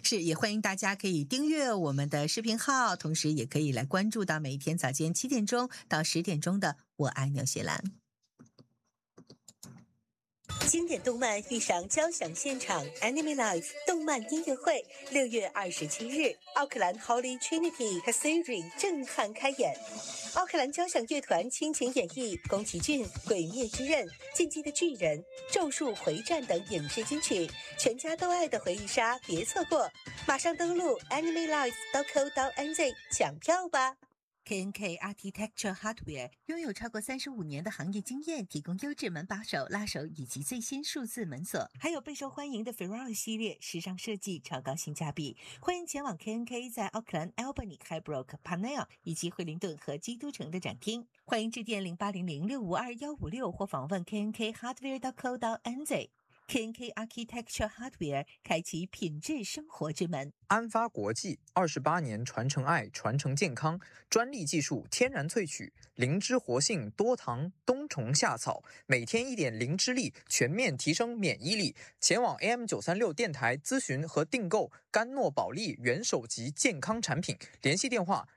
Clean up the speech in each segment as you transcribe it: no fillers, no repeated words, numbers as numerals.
是，也欢迎大家可以订阅我们的视频号，同时也可以来关注到每一天早间7点钟到10点钟的我爱纽西兰。 经典动漫遇上交响现场 Anime Live 动漫音乐会，6月27日，奥克兰 Holy Trinity Cathedral 震撼开演。奥克兰交响乐团倾情演绎宫崎骏、鬼灭之刃、进击的巨人、咒术回战等影视金曲，全家都爱的回忆杀，别错过！马上登录 animelive.co.nz 抢票吧。 KNK Architecture Hardware 拥有超过35年的行业经验，提供优质门把手、拉手以及最新数字门锁，还有备受欢迎的 Ferrari 系列，时尚设计，超高性价比。欢迎前往 KNK 在奥克兰 Albany、Highbrook、Parnell 以及惠灵顿和基督城的展厅。欢迎致电0800652156或访问 knkHardware.co.nz。KNK Architecture Hardware 开启品质生活之门。 安发国际28年传承爱，传承健康，专利技术，天然萃取，灵芝活性，多糖，冬虫夏草，每天1点灵芝力，全面提升免疫力。前往 AM936 电台咨询和订购甘诺宝利元首级健康产品，联系电话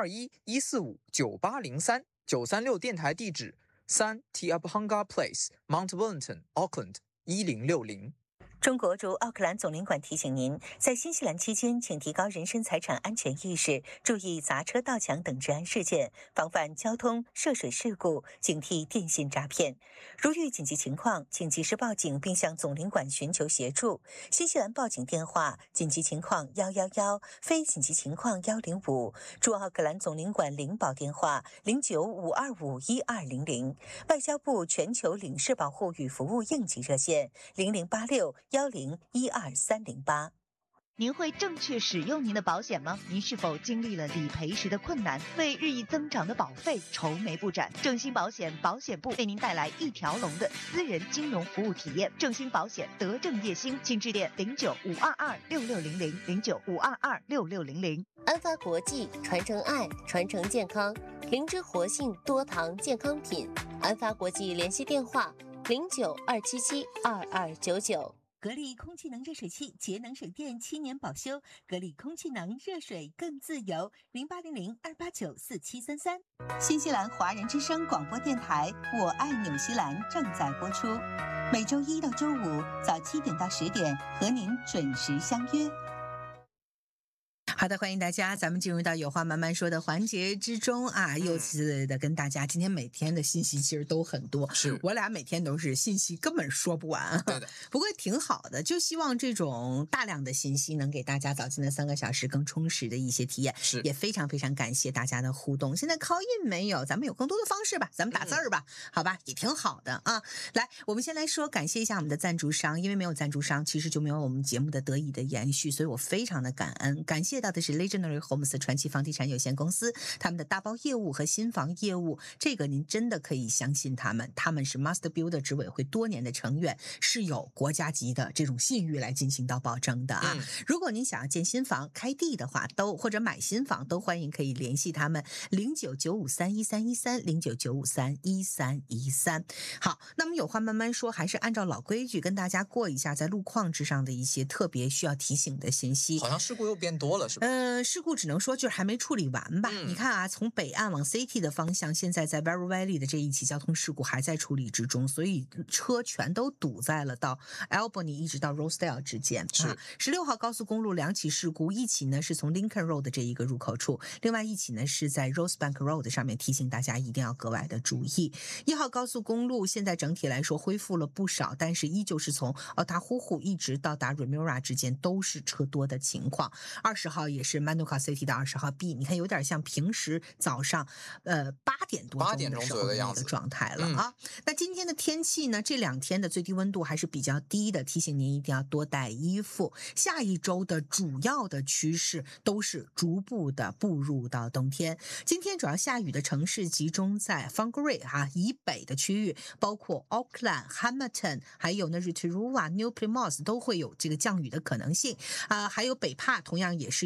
021-145-9803。936电台地址3 Tiabhanga Place Mount Wellington Auckland 1060。 中国驻奥克兰总领馆提醒您，在新西兰期间，请提高人身财产安全意识，注意砸车盗抢等治安事件，防范交通涉水事故，警惕电信诈骗。如遇紧急情况，请及时报警并向总领馆寻求协助。新西兰报警电话：紧急情况111，非紧急情况105。驻奥克兰总领馆领保电话0952512200。外交部全球领事保护与服务应急热线00861012308。 您会正确使用您的保险吗？您是否经历了理赔时的困难，为日益增长的保费愁眉不展？正兴保险保险部为您带来一条龙的私人金融服务体验。正兴保险德正业兴，请致电0952266009522660。 安发国际传承爱，传承健康，灵芝活性多糖健康品。安发国际联系电话0927722299。 格力空气能热水器，节能省电7年保修，格力空气能热水更自由，0800-289-4733。新西兰华人之声广播电台我爱纽西兰正在播出，每周1到周5早7点到10点和您准时相约。好的，欢迎大家，咱们进入到有话慢慢说的环节之中啊，又次的跟大家，今天每天的信息其实都很多， 是我俩每天都是信息根本说不完， 对的， 不过挺好的，就希望这种大量的信息能给大家早间的3个小时更充实的一些体验， 是也非常非常感谢大家的互动。现在 call in 没有，咱们有更多的方式吧，咱们打字儿吧，好吧，也挺好的啊。来，我们先来说感谢一下我们的赞助商，因为没有赞助商，其实就没有我们节目的得以的延续，所以我非常的感恩，感谢到的是 Legendary Homes 传奇房地产有限公司，他们的大包业务和新房业务，这个您真的可以相信他们，他们是 Master Builder 执委会多年的成员，是有国家级的这种信誉来进行到保证的啊。如果您想要建新房开地的话，或者买新房，都欢迎可以联系他们0995311313，0995311313。好，那么有话慢慢说，还是按照老规矩跟大家过一下在路况之上的一些特别需要提醒的信息。 好像事故又变多了是吧？ 事故只能说就是还没处理完吧。你看啊，从北岸往 City 的方向，现在在 Barrow Valley 的这一起交通事故还在处理之中，所以车全都堵在了到 Albany 一直到 Rosedale 之间。 是 16号高速公路2起事故，一起呢是从 Lincoln Road 的这一个入口处，另外一起呢是在 Rosebank Road 上面，提醒大家一定要格外的注意。1号高速公路现在整体来说恢复了不少，但是依旧是从Otahuhu一直到达 Remuera 之间都是车多的情况。20号也是 Manuka City 的20号 B， 你看有点像平时早上8点多钟的时候的那个状态了啊。那今天的天气呢，这2天的最低温度还是比较低的，提醒您一定要多带衣服。下一周的主要的趋势都是逐步的步入到冬天。今天主要下雨的城市集中在 Whangarei 以北的区域，包括 Auckland、Hamilton， 还有呢 Rotorua、New Plymouth 都会有这个降雨的可能性还有北帕同样也是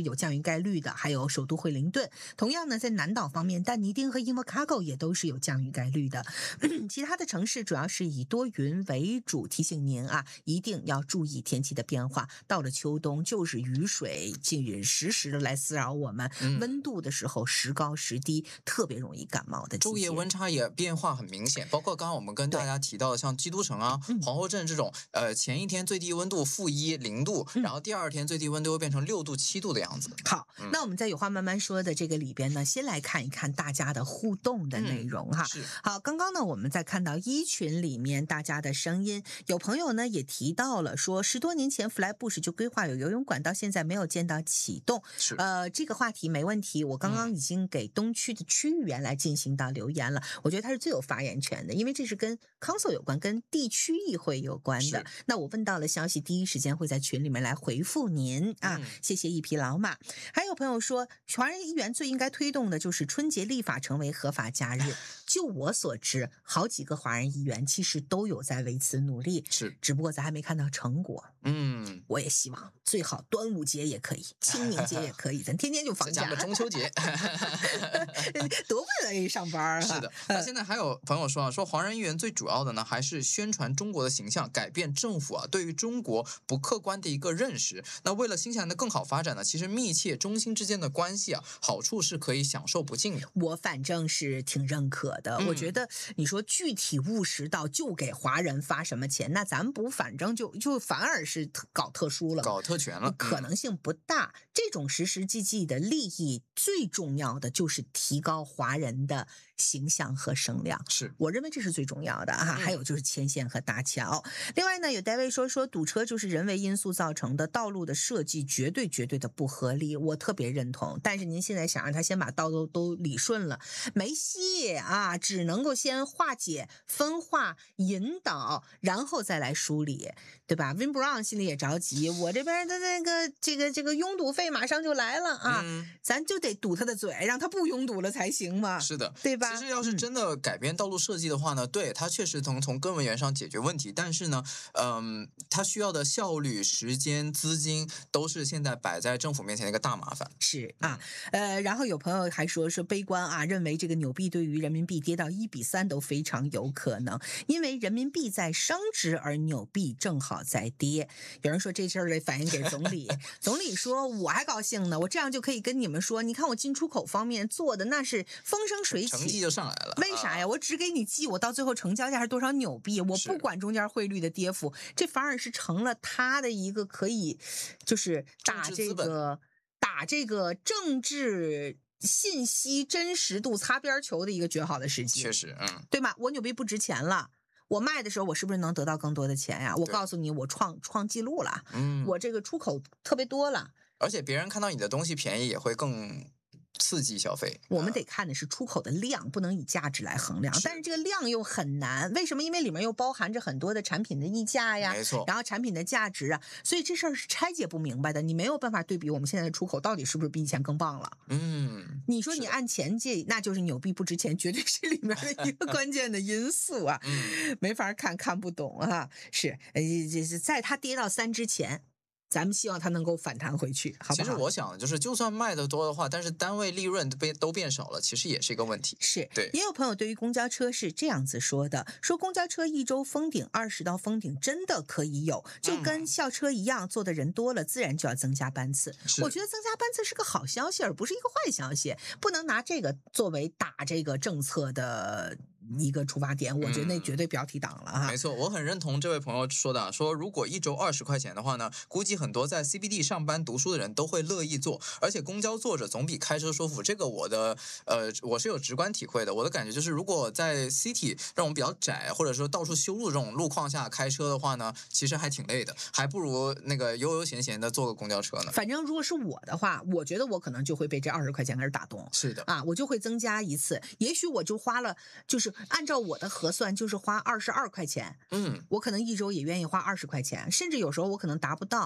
有降雨概率的，还有首都惠灵顿。同样呢，在南岛方面，但尼丁和 Invercargill 也都是有降雨概率的。其他的城市主要是以多云为主，提醒您啊，一定要注意天气的变化。到了秋冬，就是雨水时时的来骚扰我们，温度的时候时高时低，特别容易感冒的季节。 昼夜温差也变化很明显，包括刚刚我们跟大家提到的，像基督城啊、皇后镇这种，前一天最低温度-1、0度，然后第二天最低温度会变成6度、7度的样子。 好，那我们在有话慢慢说的这个里边呢，先来看一看大家的互动的内容哈。 是。 好，刚刚呢我们在看到一群里面大家的声音，有朋友呢也提到了说，10多年前 Flybush 就规划有游泳馆，到现在没有见到启动。 是。 这个话题没问题，我刚刚已经给东区的区域员来进行到留言了，我觉得他是最有发言权的，因为这是跟 Council 有关，跟地区议会有关的。那我问到了消息，第一时间会在群里面来回复您啊，谢谢一匹老马。还有朋友说，华人议员最应该推动的就是春节立法成为合法假日。就我所知，好几个华人议员其实都有在为此努力， 是， 只不过咱还没看到成果。我也希望最好端午节也可以，清明节也可以，咱天天就放假。 加个中秋节， 多为了上班。 是的。那现在还有朋友说华人议员最主要的呢，还是宣传中国的形象，改变政府对于中国不客观的一个认识。那为了新西兰的更好发展呢，其实密切中心之间的关系好处是可以享受不尽的。 我反正是挺认可的。我觉得你说具体务实到就给华人发什么钱，那咱不反正就反而是搞特殊了， 搞特权了， 可能性不大。这种实实际际的利益，最重要的就是提高华人的形象和声量， 是我认为这是最重要的啊。还有就是牵线和搭桥。另外呢，有单位说堵车就是人为因素造成的，道路的设计绝对的不合理，我特别认同。但是您现在想让他先把道路都理顺了，没戏啊，只能够先化解、分化、引导，然后再来梳理，对吧 ？Win Brown 心里也着急，我这边的这个拥堵费马上就来了啊，咱就得堵他的嘴，让他不拥堵了才行嘛。 是的， 对吧？ 其实要是真的改变道路设计的话呢，对，它确实从根本源上解决问题，但是呢，它需要的效率、时间、资金都是现在摆在政府面前的一个大麻烦。 是啊，然后有朋友还说是悲观啊，认为这个纽币对于人民币跌到1:3都非常有可能，因为人民币在升值，而纽币正好在跌。有人说这事儿得反映给总理，总理说我还高兴呢，我这样就可以跟你们说，你看我进出口方面做的那是风生水起， 成绩就上来了。 为啥呀？我只给你记我到最后成交价是多少纽币，我不管中间汇率的跌幅，这反而是成了他的一个可以就是打这个政治信息真实度擦边球的一个绝好的时机。 确实， 对吗？我纽币不值钱了，我卖的时候我是不是能得到更多的钱呀？我告诉你，我创纪录了，我这个出口特别多了， 而且别人看到你的东西便宜也会更刺激消费。 我们得看的是出口的量，不能以价值来衡量。但是这个量又很难，为什么？因为里面又包含着很多的产品的溢价呀， 没错， 然后产品的价值啊，所以这事儿是拆解不明白的。你没有办法对比我们现在的出口到底是不是比以前更棒了。你说你按钱计，那就是纽币不值钱，绝对是里面的一个关键的因素啊，没法看不懂啊。是，在它跌到3之前。咱们希望它能够反弹回去，好不好？ 其实我想就是，就算卖的多的话，但是单位利润都变少了，其实也是一个问题。 是， 对。 也有朋友对于公交车是这样子说的，说公交车1周封顶20到封顶真的可以有，就跟校车一样，坐的人多了，自然就要增加班次。我觉得增加班次是个好消息，而不是一个坏消息，不能拿这个作为打这个政策的一个出发点，我觉得那绝对标题党了哈。 没错，我很认同这位朋友说的，说如果1周20块钱的话呢，估计很多在 CBD 上班读书的人都会乐意坐，而且公交坐着总比开车舒服。这个我是有直观体会的。我的感觉就是，如果在 City 这种比较窄或者说到处修路这种路况下开车的话呢，其实还挺累的，还不如那个悠悠闲闲的坐个公交车呢。 反正如果是我的话，我觉得我可能就会被这20块钱开始打动。 是的啊，我就会增加一次，也许我就花了，就是按照我的核算，就是花22块钱。我可能1周也愿意花20块钱，甚至有时候我可能达不到。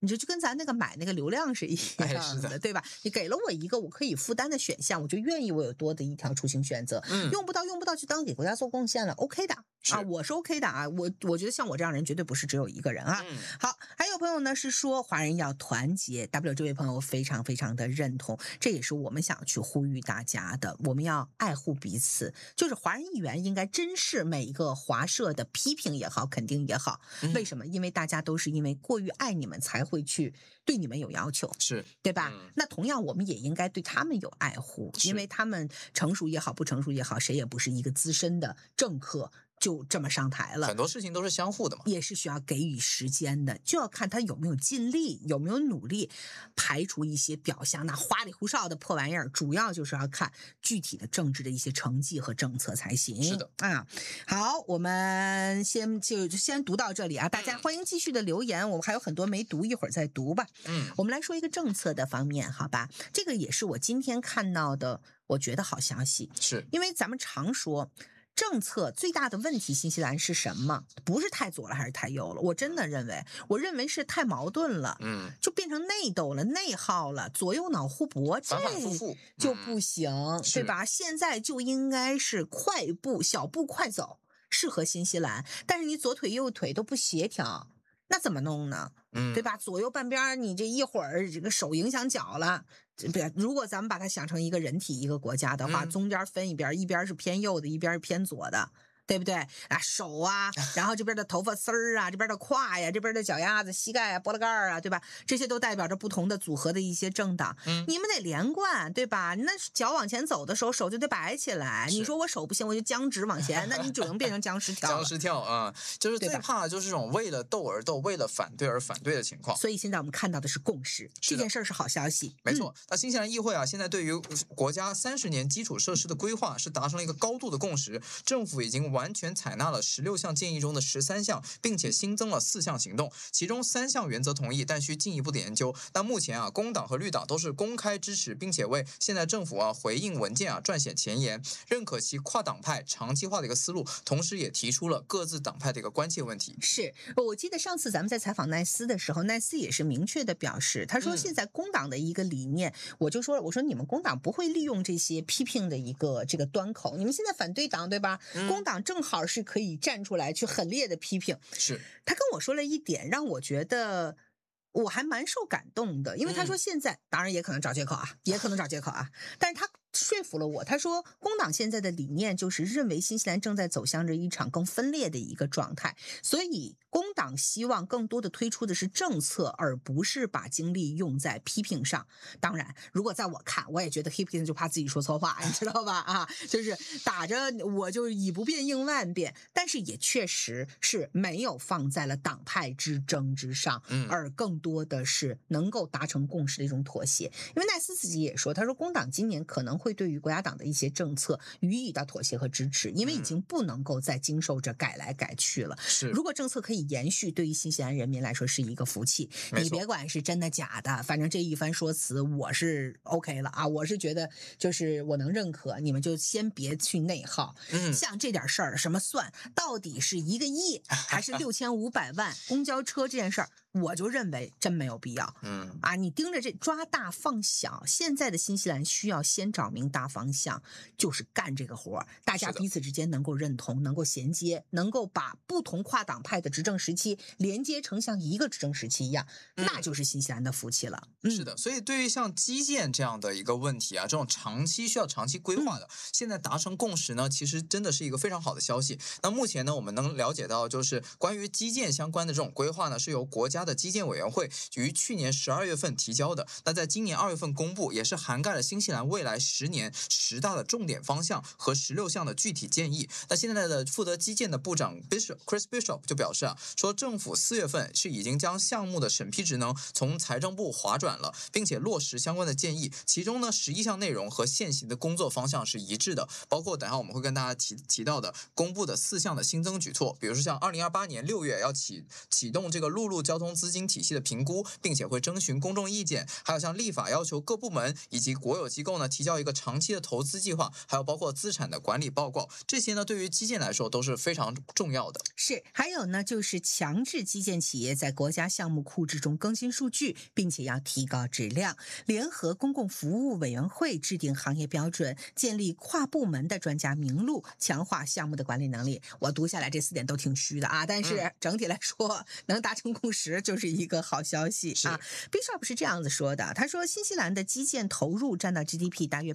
你就跟咱那个买那个流量是一样是的对吧？你给了我一个我可以负担的选项，我就愿意我有多的一条出行选择。用不到就当给国家做贡献了 ，OK 的啊，我是 OK 的啊。我觉得像我这样人绝对不是只有一个人啊。好，还有朋友呢是说华人要团结 ，W 这位朋友非常非常的认同，这也是我们想去呼吁大家的，我们要爱护彼此，就是华人议员应该珍视每一个华社的批评也好，肯定也好。为什么？因为大家都是因为过于爱你们才会去对你们有要求， 是对吧？那同样我们也应该对他们有爱护，因为他们成熟也好，不成熟也好，谁也不是一个资深的政客就这么上台了， 很多事情都是相互的嘛， 也是需要给予时间的，就要看他有没有尽力，有没有努力，排除一些表象那花里胡哨的破玩意儿，主要就是要看具体的政治的一些成绩和政策才行。 是的啊，好，我们先读到这里啊，大家欢迎继续的留言，我们还有很多没读，一会儿再读吧。我们来说一个政策的方面，好吧？这个也是我今天看到的，我觉得好消息， 是因为咱们常说。政策最大的问题，新西兰是什么？不是太左了还是太右了？我真的认为是太矛盾了，就变成内斗了、内耗了，左右脑互搏， 反反复复就不行，对吧？现在就应该是小步快走，适合新西兰。但是你左腿右腿都不协调，那怎么弄呢？对吧？左右半边你这一会儿这个手影响脚了。如果咱们把它想成一个人体一个国家的话，中间分一边是偏右的，一边是偏左的，对不对啊？手啊，然后这边的头发丝儿啊，这边的胯呀，这边的脚丫子、膝盖啊、脖子盖啊，对吧？这些都代表着不同的组合的一些政党。你们得连贯，对吧？那脚往前走的时候，手就得摆起来。你说我手不行，我就僵直往前，那你只能变成僵尸跳。 僵尸跳啊，就是最怕的就是这种为了斗而斗，为了反对而反对的情况。 所以现在我们看到的是共识，这件事儿是好消息。 没错，那新西兰议会啊，现在对于国家30年基础设施的规划是达成了一个高度的共识，政府已经完全采纳了16项建议中的13项，并且新增了4项行动，其中3项原则同意，但需进一步的研究。那目前啊，工党和绿党都是公开支持，并且为现在政府啊回应文件啊撰写前言，认可其跨党派长期化的一个思路，同时也提出了各自党派的一个关切问题。 是我记得上次咱们在采访奈斯的时候，奈斯也是明确的表示，他说现在工党的一个理念，我说你们工党不会利用这些批评的一个这个端口，你们现在反对党对吧？工党正好是可以站出来去狠烈的批评。 是他跟我说了一点，让我觉得我还蛮受感动的，因为他说现在当然也可能找借口啊，但是他说服了我。他说工党现在的理念就是认为新西兰正在走向着一场更分裂的一个状态，所以工党希望更多的推出的是政策，而不是把精力用在批评上。当然如果在我看，我也觉得 Hipkins 就怕自己说错话，你知道吧？啊，就是打着我就以不变应万变，但是也确实是没有放在了党派之争之上，而更多的是能够达成共识的一种妥协。因为奈斯自己也说，他说工党今年可能会对于国家党的一些政策予以的妥协和支持，因为已经不能够再经受着改来改去了。如果政策可以延续，对于新西兰人民来说是一个福气。你别管是真的假的，反正这一番说辞我是 OK 了啊，我是觉得就是我能认可，你们就先别去内耗。像这点事儿什么算到底是1个亿还是6500万公交车这件事儿，我就认为真没有必要。你盯着这抓大放小，现在的新西兰需要先找明大方向，就是干这个活，大家彼此之间能够认同，能够衔接，能够把不同跨党派的执政时期连接成像一个执政时期一样，那就是新西兰的福气了。 是的，所以对于像基建这样的一个问题啊，这种需要长期规划的，现在达成共识呢，其实真的是一个非常好的消息。那目前呢，我们能了解到，就是关于基建相关的这种规划呢，是由国家的基建委员会于去年12月份提交的，那在今年2月份公布，也是涵盖了新西兰未来10年10大的重点方向和16项的具体建议。那现在的负责基建的部长 Chris Bishop 就表示说政府4月份是已经将项目的审批职能从财政部划转了，并且落实相关的建议，其中呢11项内容和现行的工作方向是一致的，包括等下我们会跟大家提到的公布的4项的新增举措，比如说像2028年6月要启动这个陆路交通资金体系的评估，并且会征询公众意见，还有像立法要求各部门以及国有机构呢提交一个长期的投资计划，还有包括资产的管理报告，这些呢对于基建来说都是非常重要的。 是，还有呢就是强制基建企业在国家项目库之中更新数据，并且要提高质量，联合公共服务委员会制定行业标准，建立跨部门的专家名录，强化项目的管理能力。我读下来这4点都挺虚的啊，但是整体来说能达成共识就是一个好消息啊。Bishop 是这样子说的，他说新西兰的基建投入占到 GDP 大约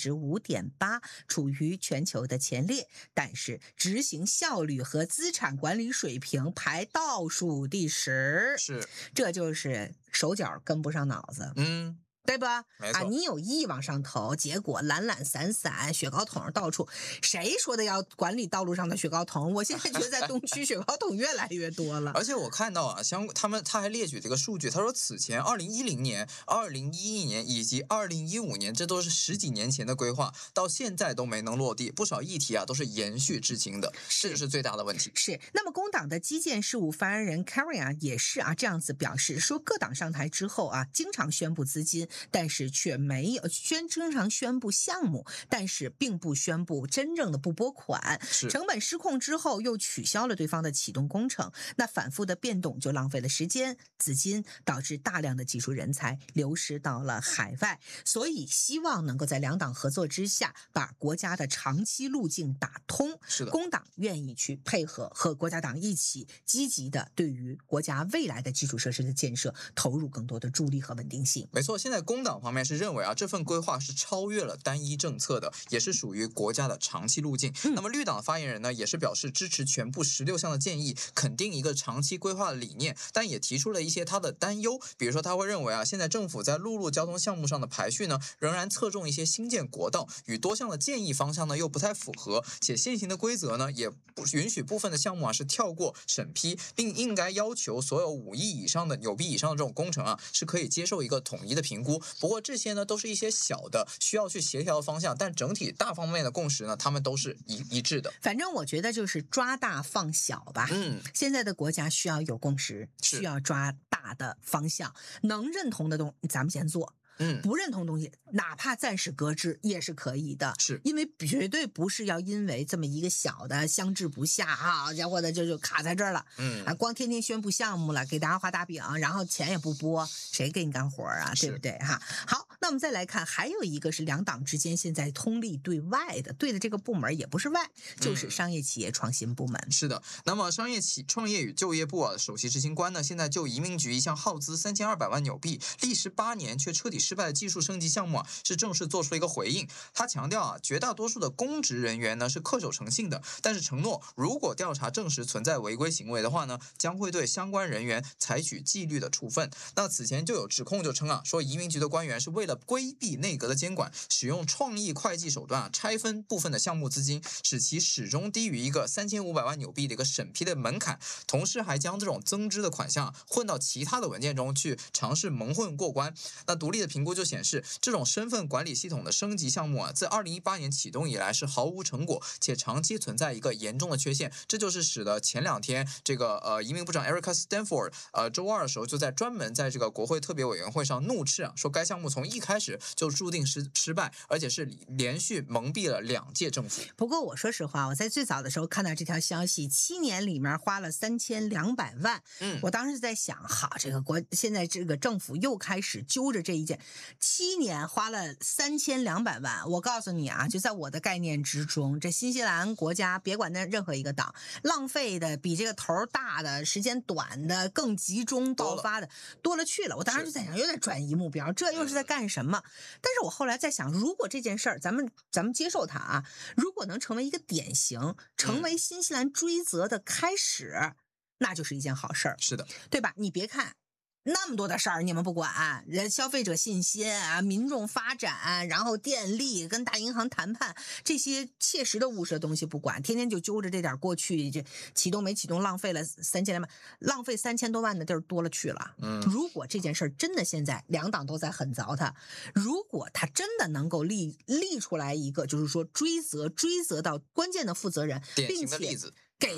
5.8%， 处于全球的前列，但是执行效率和资产管理水平排倒数第10， 是， 这就是手脚跟不上脑子。对吧？ 没错啊，你有意往上投，结果懒懒散散，雪糕桶到处。谁说的要管理道路上的雪糕桶？我现在觉得在东区雪糕桶越来越多了。 而且我看到啊，他还列举这个数据，他说此前2010年、2011年以及2015年，这都是10几年前的规划，到现在都没能落地，不少议题啊都是延续至今的，这就是最大的问题。 是。那么工党的基建事务发言人 Carrie 啊也是啊这样子表示说，各党上台之后啊，经常宣布资金。但是却没有经常宣布项目，但是并不宣布真正的不拨款，成本失控之后又取消了对方的启动工程，那反复的变动就浪费了时间、资金，导致大量的技术人才流失到了海外。所以希望能够在两党合作之下，把国家的长期路径打通。 是的， 工党愿意去配合和国家党一起积极的对于国家未来的基础设施的建设投入更多的助力和稳定性。 没错，现在工党方面是认为啊，这份规划是超越了单一政策的，也是属于国家的长期路径。那么绿党的发言人呢，也是表示支持全部16项的建议，肯定一个长期规划的理念，但也提出了一些他的担忧，比如说他会认为啊，现在政府在陆路交通项目上的排序呢，仍然侧重一些新建国道，与多项的建议方向呢又不太符合，且现行的规则呢也不允许部分的项目啊是跳过审批，并应该要求所有5亿以上的纽币以上的这种工程啊是可以接受一个统一的评估。不过这些呢都是一些小的需要去协调的方向，但整体大方面的共识呢，他们都是一致的。 反正我觉得就是抓大放小吧。现在的国家需要有共识，需要抓大的方向，能认同的东西咱们先做。不认同东西，哪怕暂时搁置也是可以的， 是因为绝对不是要因为这么一个小的相治不下啊，家伙的就卡在这儿了。光天天宣布项目了，给大家画大饼，然后钱也不拨，谁给你干活啊？对不对哈？好，那我们再来看，还有一个是两党之间现在通力对外的，对的这个部门也不是外，就是商业企业创新部门。 是的，那么创业与就业部啊，首席执行官呢，现在就移民局一项耗资3200万纽币、历时8年却彻底失败的技术升级项目啊，是正式做出了一个回应。他强调啊，绝大多数的公职人员呢是恪守诚信的，但是承诺如果调查证实存在违规行为的话呢，将会对相关人员采取纪律的处分。那此前就有指控就称啊，说移民局的官员是为了规避内阁的监管，使用创意会计手段啊，拆分部分的项目资金，使其始终低于一个3500万纽币的一个审批的门槛，同时还将这种增资的款项混到其他的文件中去尝试蒙混过关。那独立的评估就显示，这种身份管理系统的升级项目啊，自2018年启动以来是毫无成果，且长期存在一个严重的缺陷。这就是使得前2天这个移民部长 Erica Stanford 周2的时候就专门在这个国会特别委员会上怒斥啊，说该项目从一开始就注定失败，而且是连续蒙蔽了2届政府。 不过我说实话，我在最早的时候看到这条消息，7年里面花了3200万，我当时在想，好，现在这个政府又开始揪着这一件，7年花了3200万，我告诉你啊，就在我的概念之中，这新西兰国家别管那任何一个党，浪费的比这个头大的、时间短的、更集中爆发的多了去了。我当时就在想，有点转移目标，这又是在干什么？但是我后来在想，如果这件事儿咱们接受它啊，如果能成为一个典型，成为新西兰追责的开始，那就是一件好事儿。 是的， 对吧？你别看那么多的事儿你们不管，消费者信心啊、民众发展，然后电力跟大银行谈判，这些切实的务实的东西不管，天天就揪着这点过去这启动没启动浪费了3000万，浪费3000多万的地儿多了去了。如果这件事儿真的现在两党都在狠凿它，如果他真的能够立出来一个就是说追责到关键的负责人， 典型的例子， 给他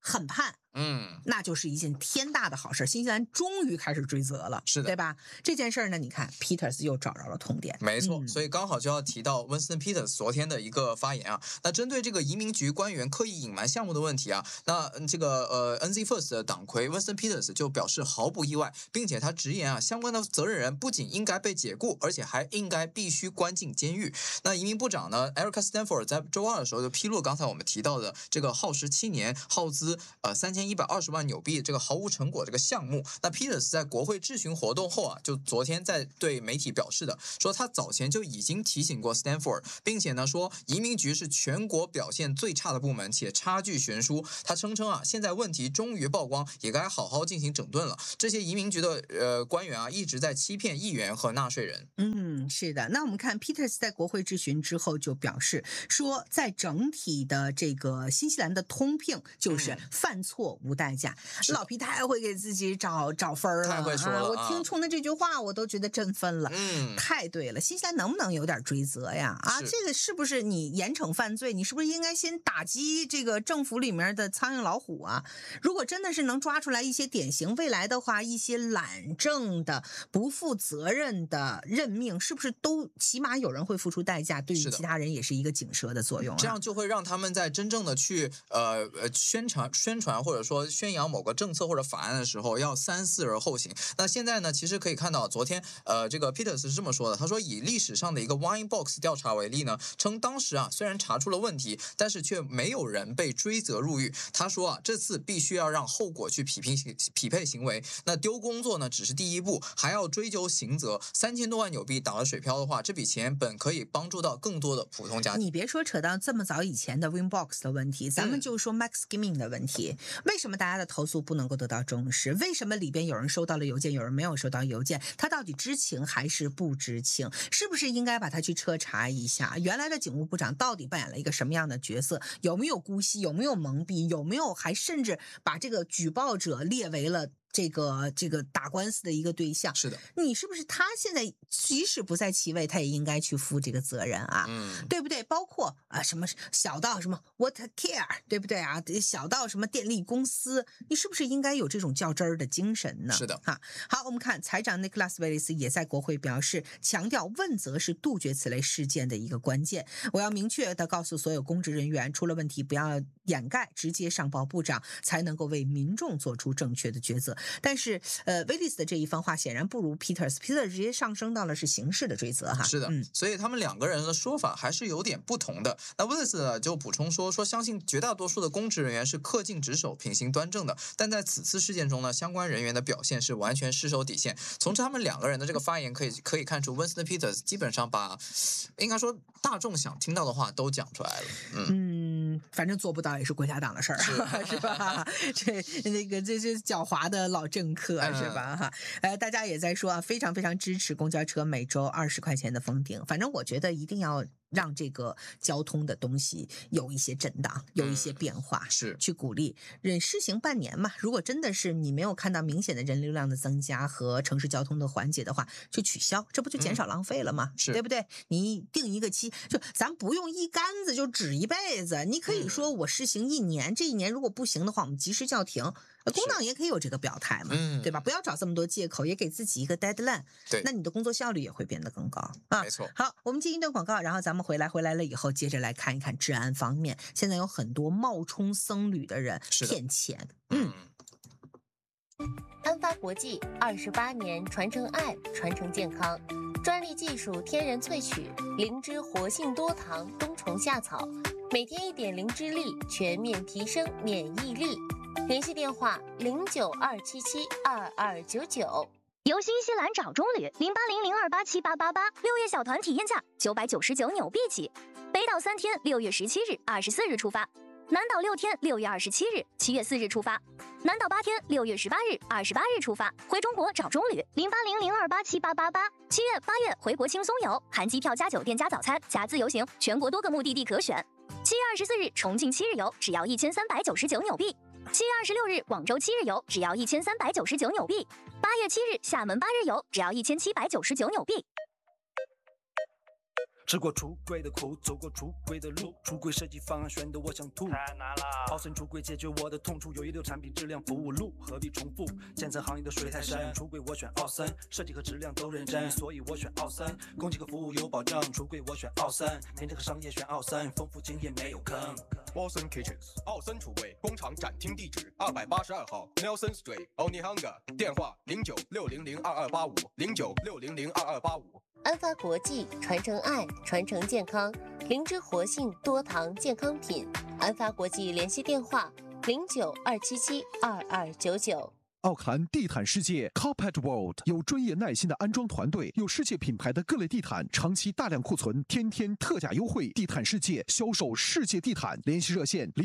狠判。 嗯， 那就是一件天大的好事，新西兰终于开始追责了， 是的， 对吧？这件事儿呢，你看 Peters 又找着了痛点， 没错，所以刚好就要提到 Winston Peters 昨天的一个发言啊。那针对这个移民局官员刻意隐瞒项目的问题啊，那这个NZ First 的党魁 Winston Peters 就表示毫不意外，并且他直言啊，相关的责任人不仅应该被解雇，而且还应该必须关进监狱。那移民部长呢 Erica Stanford 在周二的时候就披露刚才我们提到的这个耗时7年、耗资3120万纽币这个毫无成果这个项目。那 Peters 在国会质询活动后啊，就昨天在对媒体表示的，说他早前就已经提醒过 Stanford， 并且呢说移民局是全国表现最差的部门，且差距悬殊。他声称啊，现在问题终于曝光，也该好好进行整顿了。这些移民局的官员啊，一直在欺骗议员和纳税人。 是的。那我们看 Peters 在国会质询之后就表示说，在整体的这个新西兰的通病就是犯错无代价。老皮太会给自己找分了， 太会说了我听冲的这句话我都觉得振奋了。太对了，新西兰能不能有点追责呀？这个是不是你严惩犯罪，你是不是应该先打击这个政府里面的苍蝇老虎啊？如果真的是能抓出来一些典型，未来的话一些懒政的不负责任的任命，是不是都起码有人会付出代价，对于其他人也是一个警示的作用这样就会让他们在真正的去宣传或者说宣扬某个政策或者法案的时候要三思而后行。那现在呢，其实可以看到昨天这个 Peters 是这么说的，他说以历史上的一个 Wine Box 调查为例呢，称当时啊虽然查出了问题，但是却没有人被追责入狱。他说啊，这次必须要让后果去匹配行为，那丢工作呢只是第一步，还要追究刑责。3000多万纽币打了水漂的话，这笔钱本可以帮助到更多的普通家庭。 你别说扯到这么早以前的 Wine Box 的问题，咱们就说 Max Skimming 的问题。为什么大家的投诉不能够得到重视？为什么里边有人收到了邮件，有人没有收到邮件？他到底知情还是不知情？是不是应该把他去彻查一下？原来的警务部长到底扮演了一个什么样的角色？有没有姑息？有没有蒙蔽？有没有还甚至把这个举报者列为了这个打官司的一个对象？ 是的， 你是不是他现在即使不在其位，他也应该去负这个责任啊？对不对？包括什么小到什么 Water Care， 对不对啊？小到什么电力公司，你是不是应该有这种较真儿的精神呢？ 是的。 好，我们看财长 Nicholas Willis 也在国会表示，强调问责是杜绝此类事件的一个关键。我要明确的告诉所有公职人员，出了问题不要掩盖，直接上报部长，才能够为民众做出正确的抉择。但是Willis 的这一番话显然不如 Peters 直接上升到了是刑事的追责哈。 是的，所以他们两个人的说法还是有点不同的。那 Willis 就补充说相信绝大多数的公职人员是恪尽职守、品行端正的，但在此次事件中呢，相关人员的表现是完全失守底线。从他们两个人的这个发言可以看出 Winston Peters 基本上把应该说大众想听到的话都讲出来了。 反正做不到也是国家党的事儿，是吧？这狡猾的老政客是吧？大家也在说啊，非常非常支持公交车每周20块钱的封顶。反正我觉得一定要让这个交通的东西有一些震荡，有一些变化， 是去鼓励试行半年嘛。如果真的是你没有看到明显的人流量的增加和城市交通的缓解的话，就取消，这不就减少浪费了吗？对不对？你定一个期，就咱不用一竿子就指一辈子，你可以说我试行1年，这1年如果不行的话，我们及时叫停。工党也可以有这个表态嘛，对吧？不要找这么多借口，也给自己一个 deadline， 对， 那你的工作效率也会变得更高啊。 没错。 好，我们进一段广告，然后咱们回来了以后，接着来看一看治安方面。现在有很多冒充僧侣的人骗钱。 安发国际28年传承爱，传承健康，专利技术天然萃取灵芝活性多糖冬虫夏草，每天1点灵芝粒，全面提升免疫力。联系电话092772299。 由新西兰找中旅0800287888，6月小团体验价999纽币起，北岛3天6月17日、24日出发，南岛6天6月27日、7月4日出发，南岛8天6月18日、28日出发。回中国找中旅0800287888，7月、8月回国轻松游，含机票加酒店加早餐加自由行，全国多个目的地可选。7月24日重庆7日游只要1399纽币。7月26日广州7日游只要1399纽币，8月7日厦门8日游只要1799纽币。 吃过出轨的苦，走过出轨的路，出轨设计方案选的我想吐，太难了。奥森出轨解决我的痛处，有一流产品质量服务路，何必重复？建材行业的水太深，出轨我选奥森，设计和质量都认真，所以我选奥森。供给和服务有保证，出轨我选奥森，天天和商业选奥森，丰富经验没有坑。 Wilson Kitchens 奥森厨卫工厂展厅地址282号 Nelson Street Onehunga， 电话0960022285 安发国际传承爱，传承健康，灵芝活性多糖健康品。安发国际联系电话0927722299。 奥克兰地毯世界 Carpet World 有专业耐心的安装团队，有世界品牌的各类地毯，长期大量库存，天天特价优惠。地毯世界销售世界地毯，联系热线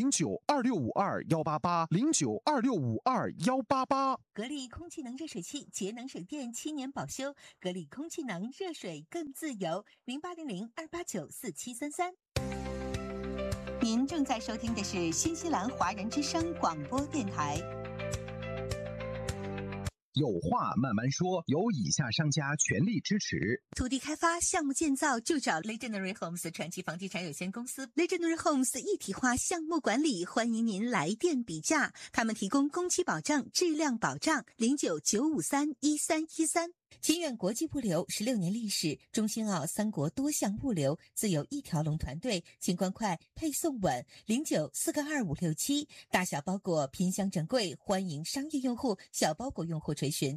092652188，092652188。 格力空气能热水器，节能省电，7年保修。格力空气能热水更自由，0800289473。您正在收听的是新西兰华人之声广播电台。 有话慢慢说，由以下商家全力支持。 土地开发项目建造就找 Legendary Homes 传奇房地产有限公司。Legendary Homes 一体化项目管理，欢迎您来电比价。他们提供工期保障、质量保障，0995311313。清远国际物流16年历史，中新澳3国多项物流，自有一条龙团队，清关快，配送稳，09422567。大小包裹拼箱整柜，欢迎商业用户、小包裹用户垂询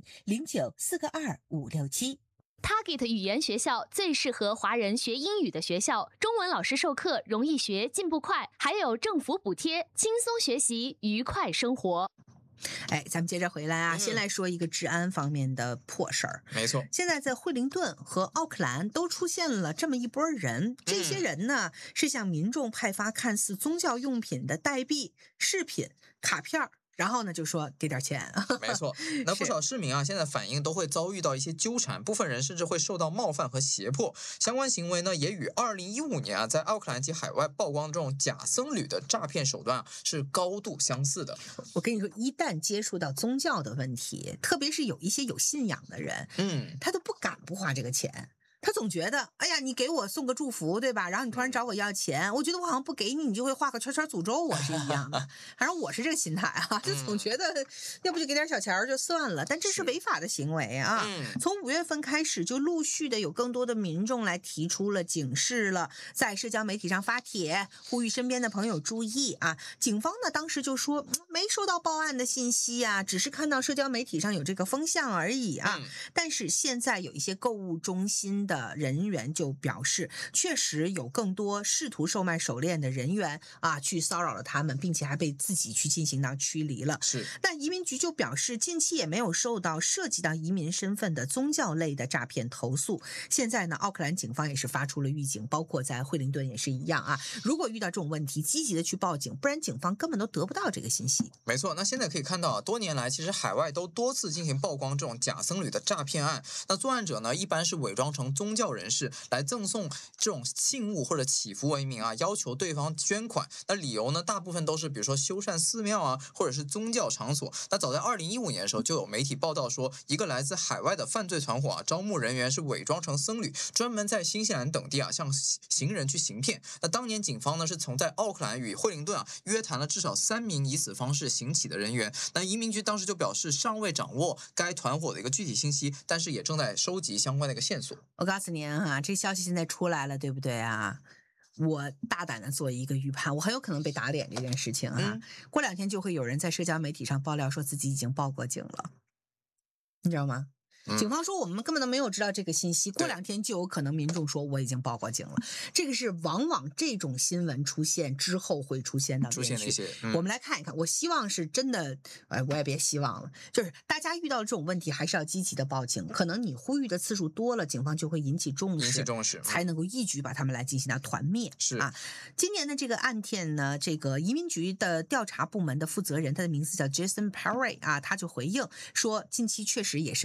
09422567。 Target 语言学校最适合华人学英语的学校，中文老师授课容易学，进步快，还有政府补贴，轻松学习，愉快生活。 哎，咱们接着回来啊，先来说一个治安方面的破事儿。 没错， 现在在惠灵顿和奥克兰都出现了这么一波人，这些人呢是向民众派发看似宗教用品的代币、饰品、卡片，然后呢就说给点钱。 没错，那不少市民啊现在反映都会遭遇到一些纠缠，部分人甚至会受到冒犯和胁迫。相关行为呢也与2015年啊在奥克兰及海外曝光这种假僧侣的诈骗手段是高度相似的。 我跟你说，一旦接触到宗教的问题，特别是有一些有信仰的人，他都不敢不花这个钱。他总觉得，哎呀，你给我送个祝福，对吧？然后你突然找我要钱，我觉得我好像不给你，你就会画个圈圈诅咒我是一样的。反正我是这个心态啊，就总觉得要不就给点小钱就算了，但这是违法的行为啊。从5月份开始，就陆续的有更多的民众来提出了警示了，在社交媒体上发帖，呼吁身边的朋友注意啊。警方呢当时就说没收到报案的信息啊，只是看到社交媒体上有这个风向而已啊。但是现在有一些购物中心的人员就表示，确实有更多试图售卖手链的人员啊，去骚扰了他们，并且还被自己去进行到驱离了。 是， 但移民局就表示，近期也没有收到涉及到移民身份的宗教类的诈骗投诉。现在呢，奥克兰警方也是发出了预警，包括在惠灵顿也是一样啊。如果遇到这种问题，积极的去报警，不然警方根本都得不到这个信息。 没错，那现在可以看到啊，多年来其实海外都多次进行曝光这种假僧侣的诈骗案。那作案者呢，一般是伪装成宗教人士来赠送这种信物或者祈福为名啊，要求对方捐款。那理由呢，大部分都是比如说修缮寺庙啊，或者是宗教场所。那早在2015年的时候，就有媒体报道说，一个来自海外的犯罪团伙啊，招募人员是伪装成僧侣，专门在新西兰等地啊向行人去行骗。那当年警方呢是从在奥克兰与惠灵顿啊约谈了至少3名以此方式行乞的人员。那移民局当时就表示，尚未掌握该团伙的一个具体信息，但是也正在收集相关的一个线索。 我告诉您啊，这消息现在出来了，对不对啊？我大胆的做一个预判，我很有可能被打脸这件事情啊。过2天就会有人在社交媒体上爆料说自己已经报过警了，你知道吗？警方说我们根本都没有知道这个信息，过2天就有可能民众说我已经报过警了。这个是往往这种新闻出现之后会出现的连续。我们来看一看，我希望是真的，我也别希望了，就是大家遇到这种问题还是要积极的报警。可能你呼吁的次数多了，警方就会引起重视，才能够一举把他们来进行到团灭。 是啊，今年的这个案件呢，这个移民局的调查部门的负责人，他的名字叫 Jason Perry 啊，他就回应说，近期确实也是不知道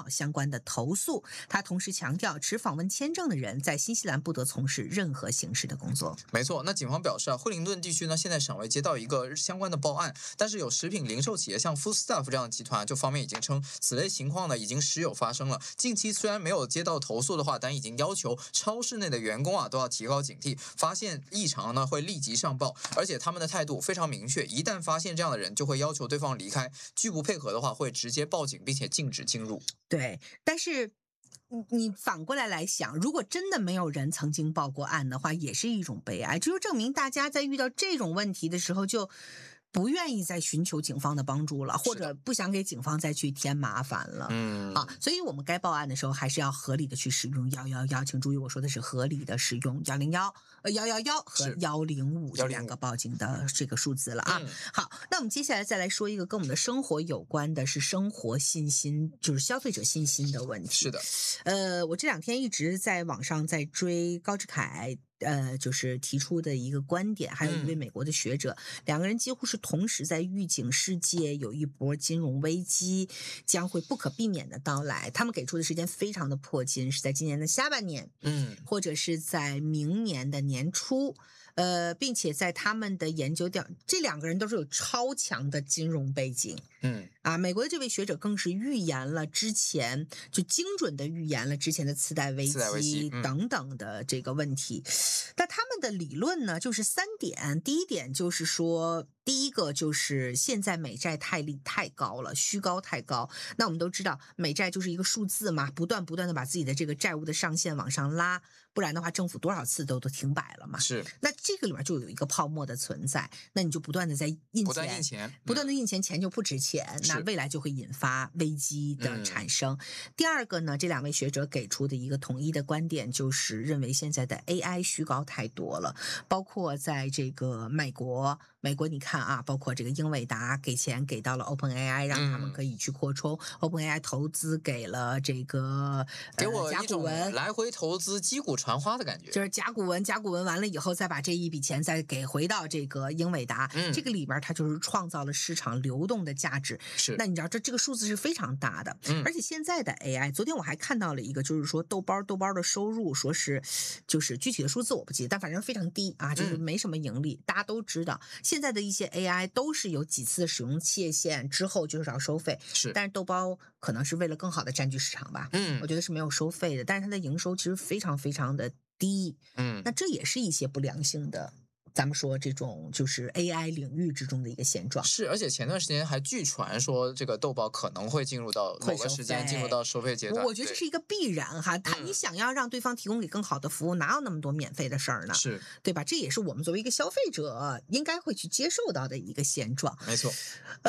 到相关的投诉。他同时强调，持访问签证的人在新西兰不得从事任何形式的工作。 没错，那警方表示惠灵顿地区呢，现在尚未接到一个相关的报案，但是有食品零售企业像 Foodstuff 这样的集团就方面已经称，此类情况呢已经时有发生了。近期虽然没有接到投诉的话，但已经要求超市内的员工都要提高警惕，发现异常呢会立即上报，而且他们的态度非常明确，一旦发现这样的人，就会要求对方离开，拒不配合的话会直接报警，并且禁止进入。 对，但是你反过来想，如果真的没有人曾经报过案的话，也是一种悲哀，这就证明大家在遇到这种问题的时候就不愿意再寻求警方的帮助了，或者不想给警方再去添麻烦了。所以我们该报案的时候还是要合理的去使用111，请注意我说的是合理的使用111和105这两个报警的这个数字了啊。好，那我们接下来再来说一个跟我们的生活有关的，是生活信心，就是消费者信心的问题。 是的， 我这两天一直在网上在追高志凯就是提出的一个观点，还有一位美国的学者，两个人几乎是同时在预警世界有一波金融危机将会不可避免的到来。他们给出的时间非常的迫近，是在今年的下半年，或者是在明年的年初。并且在他们的研究这两个人都是有超强的金融背景。美国的这位学者更是预言了之前，就精准的预言了之前的次贷危机等等的这个问题。但他们的理论呢，就是3点。第一点就是说，第一个就是现在美债太高了，虚高太高。那我们都知道，美债就是一个数字嘛，不断的把自己的这个债务的上限往上拉，不然的话，政府多少次都停摆了嘛。 是。 那这个里面就有一个泡沫的存在，那你就不断的在印钱，不断的印钱，钱就不值钱，那未来就会引发危机的产生。第二个呢，这两位学者给出的一个统一的观点就是认为现在的 AI 虚高太多了，包括在这个美国你看啊，包括这个英伟达给钱给到了 OpenAI， 让他们可以去扩充。OpenAI 投资给了这个给我一种来回投资击鼓传花的感觉， 就是甲骨文完了以后，再把这一笔钱再给回到这个英伟达，这个里边它就是创造了市场流动的价值。 是， 那你知道这个数字是非常大的，而且现在的 AI， 昨天我还看到了一个，就是说豆包的收入，说是就是具体的数字我不记得，但反正非常低啊，就是没什么盈利。大家都知道，现在的一些 AI 都是有几次的使用切线之后就是要收费，但是豆包可能是为了更好的占据市场吧，我觉得是没有收费的，但是它的营收其实非常非常的低，那这也是一些不良性的，咱们说这种就是 AI 领域之中的一个现状。 是，而且前段时间还据传说这个豆包可能会进入到某个时间进入到收费阶段。 我觉得这是一个必然哈，你想要让对方提供给更好的服务，哪有那么多免费的事儿呢？ 是， 对吧？这也是我们作为一个消费者应该会去接受到的一个现状。 没错。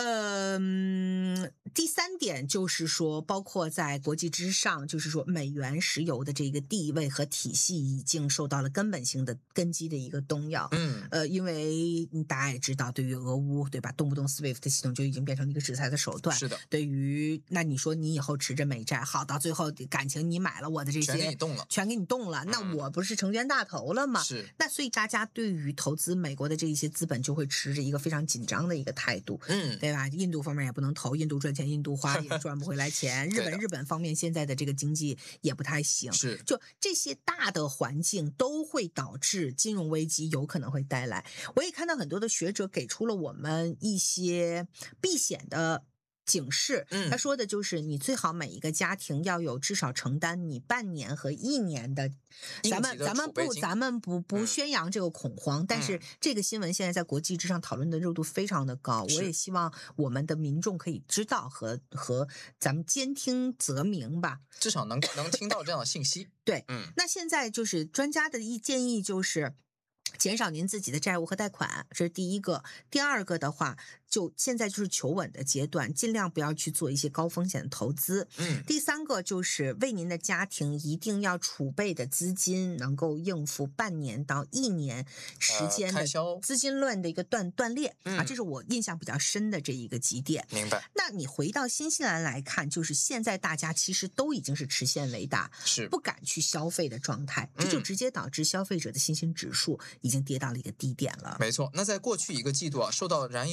第3点就是说，包括在国际之上，就是说美元石油的这个地位和体系已经受到了根本性的根基的一个动摇。因为大家也知道，对于俄乌，对吧，动不动 SWIFT 系统就已经变成了一个制裁的手段。 是的。 对于那你说你以后持着美债，好，到最后感情你买了我的这些，全给你动了，那我不是成冤大头了吗？ 是。 那所以大家对于投资美国的这一些资本就会持着一个非常紧张的一个态度，对吧？印度方面也不能投，印度赚钱印度花也赚不回来钱。日本方面现在的这个经济也不太行， 是。 就这些大的环境都会导致金融危机有可能会带来。我也看到很多的学者给出了我们一些避险的警示，他说的就是你最好每一个家庭要有至少承担你半年和1年的，咱们不宣扬这个恐慌，但是这个新闻现在在国际之上讨论的热度非常的高，我也希望我们的民众可以知道和咱们兼听则明吧， 至少能听到这样的信息。 对，那现在就是专家的建议就是减少您自己的债务和贷款，这是第一个。第二个的话，就现在就是求稳的阶段，尽量不要去做一些高风险的投资。第三个就是为您的家庭一定要储备的资金能够应付半年到1年时间的资金链的一个断裂啊，这是我印象比较深的这一个几点。 明白。 那你回到新西兰来看，就是现在大家其实都已经是持现为大， 是不敢去消费的状态，这就直接导致消费者的信心指数已经跌到了一个低点了。 没错。那在过去1个季度啊，受到燃油和能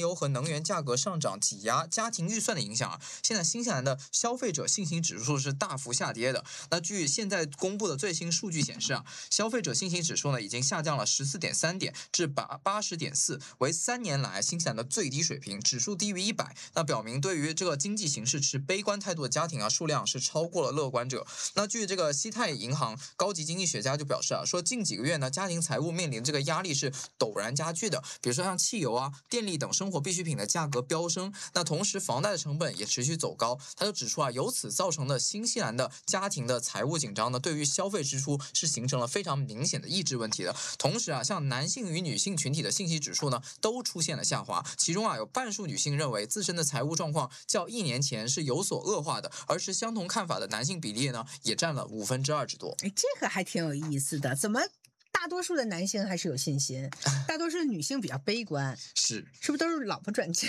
能源价格上涨挤压家庭预算的影响啊，现在新西兰的消费者信心指数是大幅下跌的。那据现在公布的最新数据显示啊，消费者信心指数呢已经下降了14.3点至80.4，为3年来新西兰的最低水平，指数低于100，那表明对于这个经济形势持悲观态度的家庭啊数量是超过了乐观者。那据这个西泰银行高级经济学家就表示啊，说近几个月呢，家庭财务面临这个压力是陡然加剧的，比如说像汽油啊、电力等生活必需品的价格飙升，那同时房贷的成本也持续走高。他就指出啊，由此造成的新西兰的家庭的财务紧张呢，对于消费支出是形成了非常明显的抑制问题的。同时啊，像男性与女性群体的信息指数呢，都出现了下滑，其中啊有半数女性认为自身的财务状况较1年前是有所恶化的，而持相同看法的男性比例呢，也占了2%之多。 哎，这个还挺有意思的，怎么大多数的男性还是有信心，大多数的女性比较悲观？是不是都是老婆赚钱？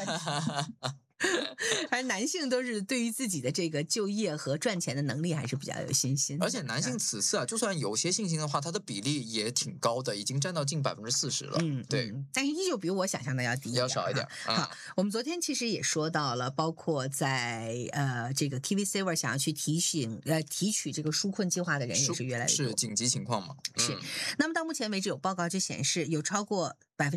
而男性都是对于自己的这个就业和赚钱的能力还是比较有信心的。 而且男性此次啊，就算有些信心的话，它的比例也挺高的，已经占到近40%了。对， 但是依旧比我想象的要低， 要少一点。 好，我们昨天其实也说到了，包括在这个 KiwiSaver 想要去提取这个纾困计划的人也是越来越多， 是紧急情况嘛？ 是。那么到目前为止，有报告就显示，有超过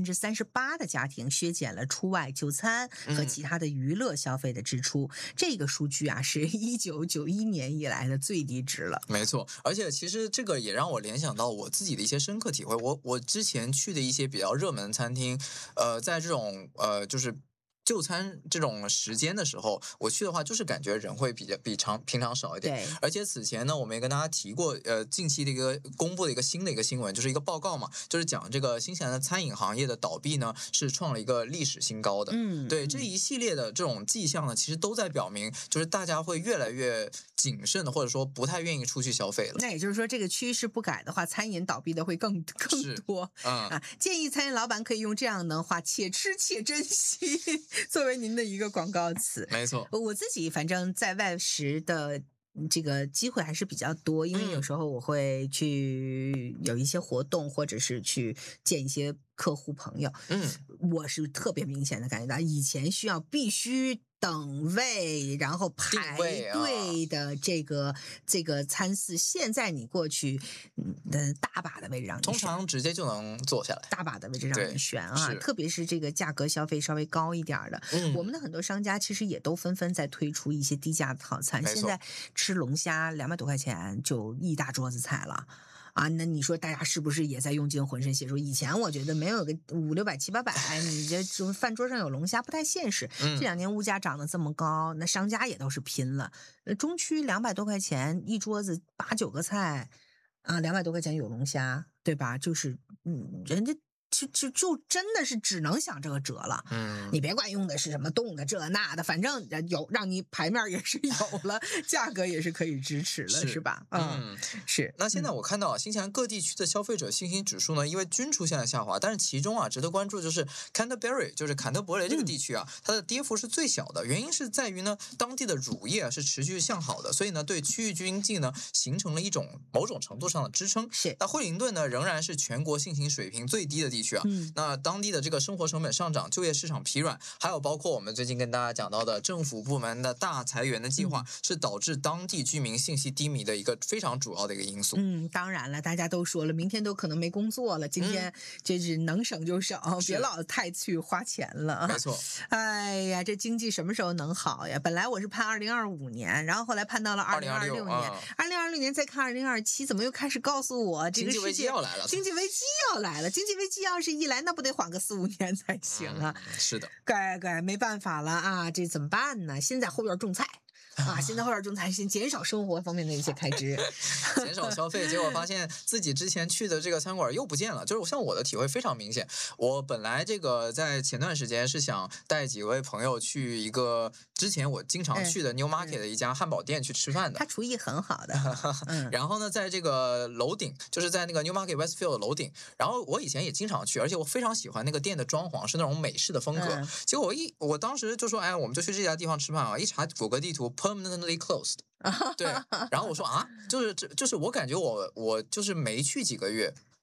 38%的家庭削减了出外就餐和其他的娱乐消费的支出，这个数据啊是1991年以来的最低值了。 没错，而且其实这个也让我联想到我自己的一些深刻体会。我之前去的一些比较热门的餐厅，在这种就是就餐这种时间的时候，我去的话就是感觉人会比平常少一点。 对， 而且此前呢，我们也跟大家提过，近期的一个公布的一个新的一个新闻，就是一个报告嘛，就是讲这个新西兰的餐饮行业的倒闭呢是创了一个历史新高的。对，这一系列的这种迹象呢，其实都在表明，就是大家会越来越谨慎的，或者说不太愿意出去消费了。 那也就是说，这个趋势不改的话，餐饮倒闭的会更多。建议餐饮老板可以用这样的话，且吃且珍惜作为您的一个广告词。 没错， 我自己反正在外食的这个机会还是比较多，因为有时候我会去有一些活动，或者是去见一些客户朋友。我是特别明显的感觉到，以前必须等位，然后排队的这个餐司，现在你过去，大把的位置让你选， 通常直接就能坐下来， 大把的位置让你选啊！特别是这个价格消费稍微高一点的，我们的很多商家其实也都纷纷在推出一些低价的套餐。现在吃龙虾200多块钱就一大桌子菜了。那你说大家是不是也在用尽浑身解数？以前我觉得没有个500、600、700、800，你这饭桌上有龙虾不太现实。这2年物价涨得这么高，那商家也都是拼了。中区200多块钱一桌子8、9个菜，200多块钱有龙虾，对吧？就是人家就真的是只能想这个折了。你别管用的是什么冻的这那的，反正有让你牌面也是有了，价格也是可以支持了，是吧？是。 那现在我看到新西兰各地区的消费者信心指数呢，因为均出现了下滑，但是其中值得关注就是 Canterbury， 就是坎特伯雷这个地区它的跌幅是最小的，原因是在于呢，当地的乳业是持续向好的，所以呢，对区域经济呢形成了某种程度上的支撑。 是。 那惠灵顿呢，仍然是全国信心水平最低的地区。那当地的这个生活成本上涨，就业市场疲软，还有包括我们最近跟大家讲到的政府部门的大裁员的计划，是导致当地居民信息低迷的一个非常主要的一个因素。 当然了，大家都说了，明天都可能没工作了，今天就是能省就省，别老太去花钱了。 没错。 哎呀，这经济什么时候能好呀？本来我是盼2025年，然后后来盼到了2026年，2026年再看2027，怎么又开始告诉我这个世界经济危机要来了？ 经济危机要来了，经济危机要是一来，那不得缓个4、5年才行啊！ 是的， 没办法了啊，这怎么办呢？先在后院种菜。现在后院种菜，先减少生活方面的一些开支， 减少消费，结果发现自己之前去的这个餐馆又不见了。就是像我的体会非常明显，我本来这个在前段时间是想带几位朋友去一个之前我经常去的 Newmarket 的一家汉堡店去吃饭的， 他厨艺很好的。 然后呢，在这个楼顶，就是在那个 Newmarket Westfield 的楼顶，然后我以前也经常去，而且我非常喜欢那个店的装潢，是那种美式的风格。结果我当时就说，我们就去这家地方吃饭啊，一查谷歌地图 permanently closed。对，然后我说就是我感觉我就是没去几个月，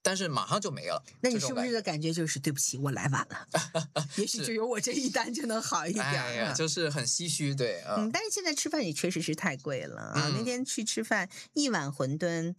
但是马上就没了。 那你是不是的感觉就是对不起，我来晚了？也许就有我这一单就能好一点。 哎呀，就是很唏嘘，对。 但是现在吃饭也确实是太贵了啊！那天去吃饭，一碗馄饨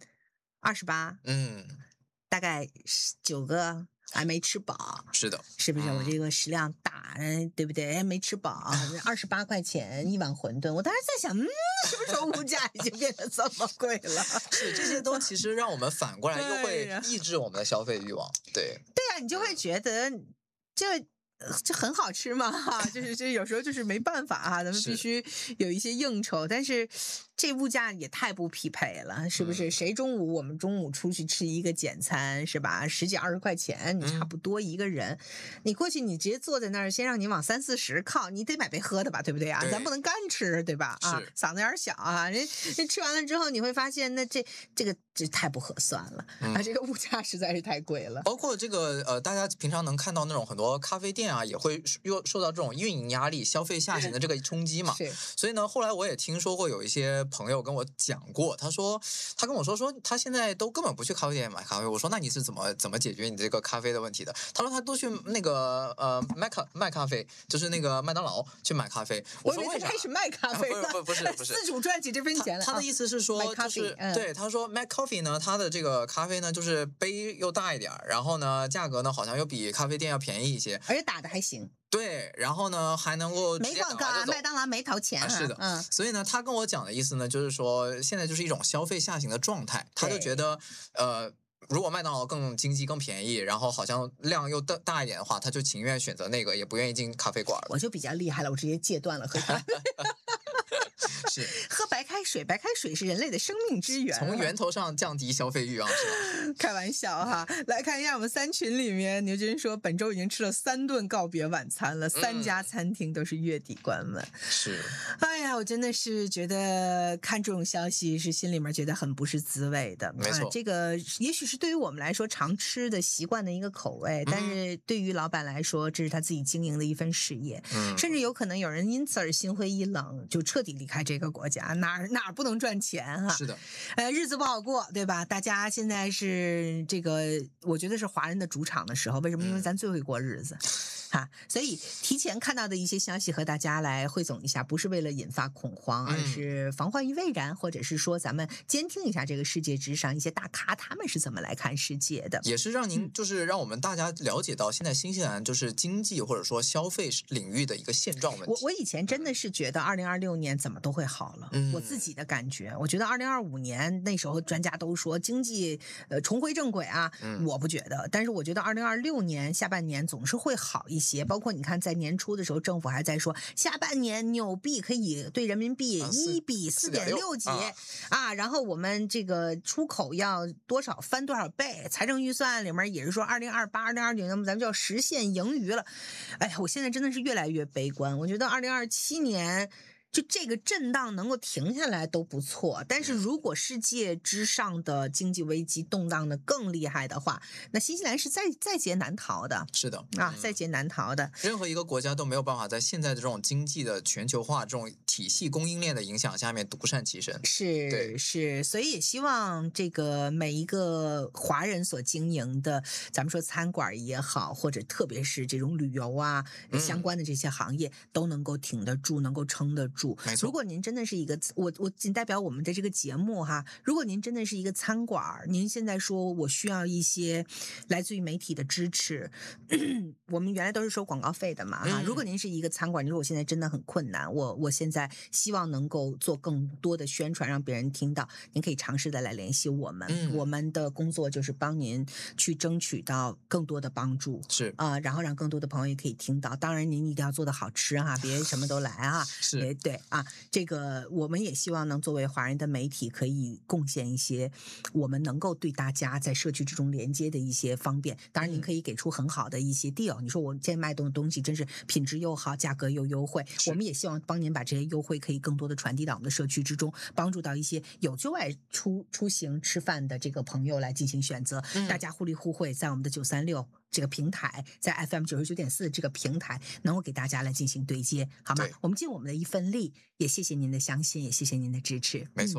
28，大概9个。还没吃饱， 是的， 是不是？我这个食量大，对不对？没吃饱，28块钱一碗馄饨，我当时在想，什么时候物价已经变得这么贵了？ 是，这些都其实让我们反过来又会抑制我们的消费欲望，对。 对啊，你就会觉得这很好吃嘛，就是有时候就是没办法啊，咱们必须有一些应酬，但是这物价也太不匹配了，是不是？我们中午出去吃一个简餐是吧？10几20块钱，你差不多一个人，你过去你直接坐在那儿，先让你往30、40靠，你得买杯喝的吧，对不对啊？咱不能干吃，对吧？啊，嗓子眼儿小啊，人吃完了之后你会发现，那这太不合算了啊！这个物价实在是太贵了。 包括这个大家平常能看到那种很多咖啡店啊，也会又受到这种运营压力、消费下行的这个冲击嘛。所以呢，后来我也听说过有一些朋友跟我讲过，他跟我说他现在都根本不去咖啡店买咖啡。我说那你是怎么解决你这个咖啡的问题的？他说他都去那个卖咖啡，就是那个麦当劳去买咖啡。我说为啥？ 开始卖咖啡了？ 不是， 自主赚起这份钱了。 他的意思是说，就是对他说 Mac Coffee 呢，他的这个咖啡呢，就是杯又大一点，然后呢价格呢好像又比咖啡店要便宜一些， 而且打的还行。 对，然后呢还能够没广告啊，麦当劳没掏钱是的，所以呢，他跟我讲的意思呢，就是说现在就是一种消费下行的状态，他就觉得如果麦当劳更经济更便宜，然后好像量又大一点的话，他就情愿选择那个，也不愿意进咖啡馆。 我就比较厉害了，我直接戒断了喝咖啡。 是喝白开水，白开水是人类的生命之源， 从源头上降低消费欲望是吧？ 开玩笑哈，来看一下我们3群里面，牛军说本周已经吃了3顿告别晚餐了，3家餐厅都是月底关门。 是， 哎呀，我真的是觉得看这种消息是心里面觉得很不是滋味的。 没错， 这个也许是对于我们来说常吃的习惯的一个口味，但是对于老板来说，这是他自己经营的一份事业，甚至有可能有人因此而心灰意冷，就彻底离开这个国家，哪儿不能赚钱啊？ 是的， 日子不好过，对吧？大家现在是这个，我觉得是华人的主场的时候，为什么？因为咱最会过日子。所以提前看到的一些消息和大家来汇总一下，不是为了引发恐慌，而是防患于未然，或者是说咱们监听一下这个世界之上一些大咖他们是怎么来看世界的， 也是让您就是让我们大家了解到现在新西兰就是经济或者说消费领域的一个现状问题。 我以前真的是觉得2026年怎么都会好了，我自己的感觉，我觉得2025年那时候专家都说经济重回正轨啊，我不觉得，但是我觉得2026年下半年总是会好一些。包括你看在年初的时候政府还在说下半年纽币可以对人民币1比4.6几啊，然后我们这个出口要多少翻多少倍，财政预算里面也是说2028、2029年咱们就要实现盈余了。哎呀，我现在真的是越来越悲观，我觉得2027年就这个震荡能够停下来都不错，但是如果世界之上的经济危机动荡的更厉害的话，那新西兰是在劫难逃的。 是的啊，在劫难逃的。 任何一个国家都没有办法在现在的这种经济的全球化这种体系供应链的影响下面独善其身。 是，所以也希望这个每一个华人所经营的，咱们说餐馆也好，或者特别是这种旅游啊相关的这些行业都能够挺得住，能够撑得住。 没错， 如果您真的是一个我仅代表我们的这个节目哈，如果您真的是一个餐馆，您现在说我需要一些来自于媒体的支持，我们原来都是收广告费的嘛哈。如果您是一个餐馆，你说我现在真的很困难，我现在希望能够做更多的宣传，让别人听到，您可以尝试的来联系我们。我们的工作就是帮您去争取到更多的帮助， 是然后让更多的朋友也可以听到。当然您一定要做得好吃哈，别什么都来啊。 是。 对啊，这个我们也希望能作为华人的媒体，可以贡献一些我们能够对大家在社区之中连接的一些方便。当然，您可以给出很好的一些 deal。你说我现在卖的东西真是品质又好，价格又优惠，我们也希望帮您把这些优惠可以更多的传递到我们的社区之中，帮助到一些有就爱出行吃饭的这个朋友来进行选择。大家互利互惠，在我们的936。这个平台在 FM 99.4这个平台能够给大家来进行对接，好吗？我们尽我们的一份力，也谢谢您的相信，也谢谢您的支持。 没错。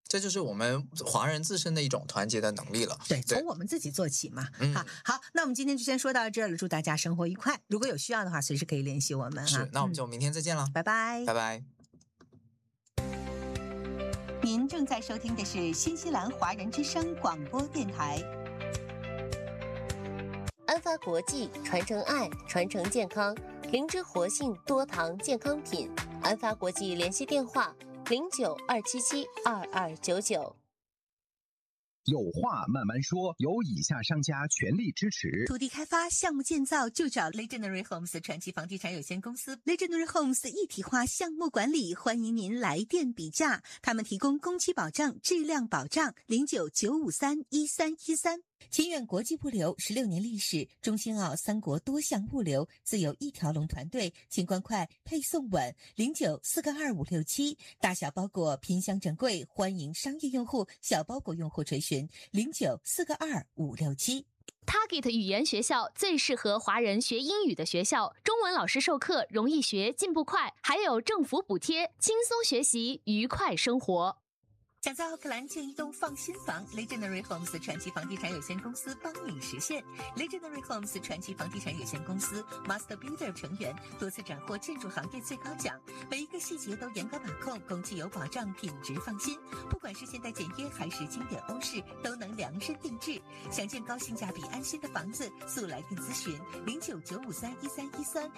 这就是我们华人自身的一种团结的能力了。 对，从我们自己做起嘛。好，那我们今天就先说到这儿了，祝大家生活愉快。如果有需要的话，随时可以联系我们。 是，那我们就明天再见了， 拜拜， 拜拜。 您正在收听的是新西兰华人之声广播电台。 安发国际，传承爱，传承健康，灵芝活性多糖健康品。安发国际联系电话：09-277-2299。 有话慢慢说，由以下商家全力支持。 土地开发项目建造就找 Legendary Homes 传奇房地产有限公司。Legendary Homes 一体化项目管理，欢迎您来电比价。他们提供工期保障、质量保障。09-953-1313。清远国际物流16年历史，中新澳3国多项物流，自有一条龙团队，清关快，配送稳。09-422-567，大小包裹拼箱整柜，欢迎商业用户、小包裹用户垂询。09-422-567。 Target 语言学校最适合华人学英语的学校，中文老师授课容易学，进步快，还有政府补贴，轻松学习，愉快生活。 想在奥克兰建一栋放心房 ，Legendary Homes 传奇房地产有限公司帮你实现。Legendary Homes 传奇房地产有限公司 Master Builder 成员，多次斩获建筑行业最高奖，每一个细节都严格把控，工期有保障，品质放心。不管是现代简约还是经典欧式，都能量身定制。想建高性价比安心的房子，速来电咨询09-953-1313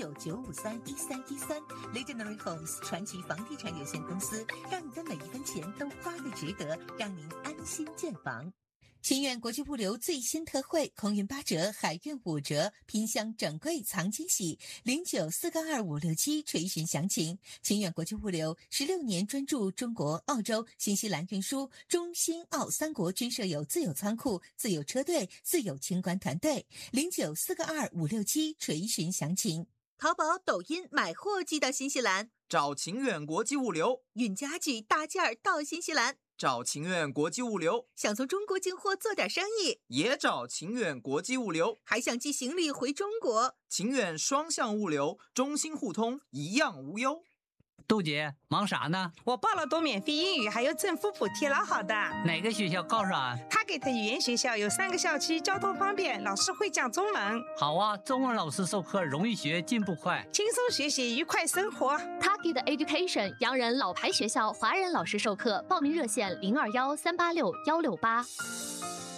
09-953-1313。Legendary Homes 传奇房地产有限公司，让你的每一分钱都花得值得，让您安心建房。清远国际物流最新特惠，空运8折，海运5折，拼箱整柜藏惊喜。09-422-567垂询详情。清远国际物流16年专注中国、澳洲、新西兰运输，中新澳3国均设有自有仓库、自有车队、自有清关团队。09-422-567垂询详情。淘宝、抖音买货寄到新西兰， 找晴远国际物流。 运家具大件儿到新西兰， 找晴远国际物流。 想从中国进货做点生意， 也找晴远国际物流。 还想寄行李回中国， 晴远双向物流，中新互通，一样无忧。 杜姐，忙啥呢？ 我报了读免费英语，还有政府补贴，老好的。 哪个学校告诉啊 ？Target 语言学校有3个校区，交通方便，老师会讲中文。 好啊，中文老师授课容易学，进步快， 轻松学习，愉快生活。 Target Education 洋人老牌学校，华人老师授课，报名热线021386168。